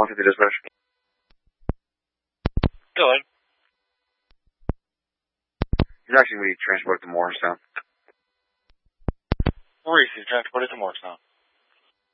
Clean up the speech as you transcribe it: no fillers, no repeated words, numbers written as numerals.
150 dispatch. Go ahead. He's actually going to be transported to Morristown. Receive transported to Morristown.